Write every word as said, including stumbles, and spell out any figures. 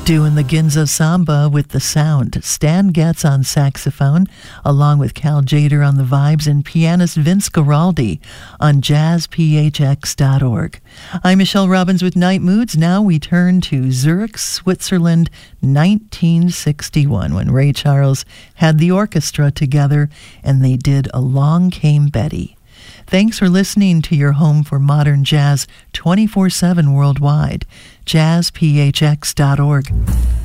Doing the Ginza Samba with the sound. Stan Getz on saxophone, along with Cal Jader on the vibes, and pianist Vince Guaraldi on jazz p h x dot org. I'm Michelle Robbins with Night Moods. Now we turn to Zurich, Switzerland, nineteen sixty-one, when Ray Charles had the orchestra together and they did Along Came Betty. Thanks for listening to your home for modern jazz twenty-four seven worldwide. jazz p h x dot org.